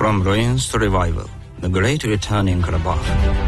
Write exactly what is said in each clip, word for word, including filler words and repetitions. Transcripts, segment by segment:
From ruins to revival, the Great Return in Karabakh.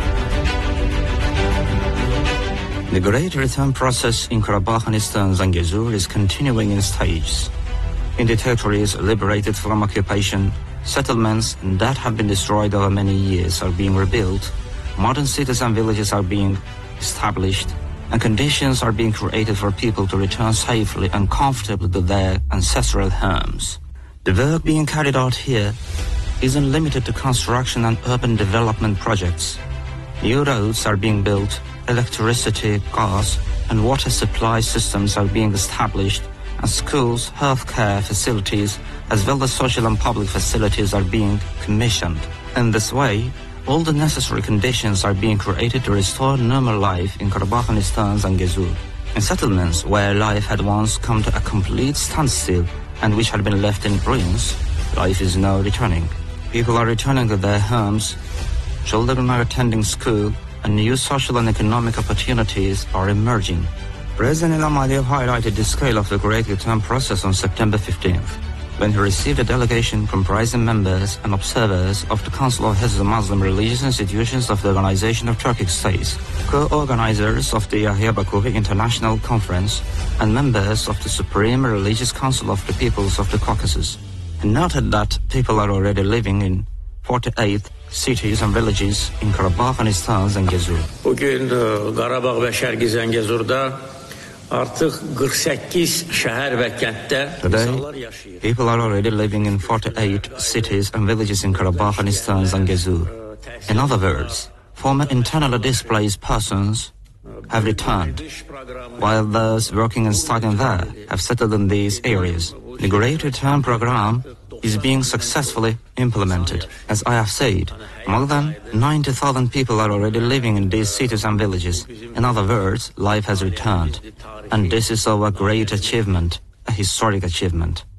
The Great Return process in Karabakh and Eastern Zangezur is continuing in stages. In the territories liberated from occupation, settlements that have been destroyed over many years are being rebuilt, modern cities and villages are being established, and conditions are being created for people to return safely and comfortably to their ancestral homes. The work being carried out here isn't limited to construction and urban development projects. New roads are being built, electricity, gas, and water supply systems are being established, and schools, healthcare facilities, as well as social and public facilities are being commissioned. In this way, all the necessary conditions are being created to restore normal life in Karabakh and Eastern Zangezur. In settlements where life had once come to a complete standstill and which had been left in ruins, life is now returning. People are returning to their homes, children are attending school, and new social and economic opportunities are emerging. President Ilham Aliyev highlighted the scale of the Great Return process on September fifteenth, when he received a delegation comprising members and observers of the Council of Heads of Muslim Religious Institutions of the Organization of Turkic States, co-organizers of the Yahya Bakuvi International Conference, and members of the Supreme Religious Council of the Peoples of the Caucasus. He noted that people are already living in forty-eight cities and villages in Karabakh and Eastern Zangezur. Bugün Qarabağ və Şərqi Zəngəzurda artıq qırx səkkiz şəhər və kənddə insanlar yaşayır. People are already living in forty-eight cities and villages in Karabakh and Eastern Zangezur. In other words, former internally displaced persons have returned, while those working and studying there have settled in these areas. The Great Return program is being successfully implemented. As I have said, more than ninety thousand people are already living in these cities and villages. In other words, life has returned. And this is our great achievement, a historic achievement.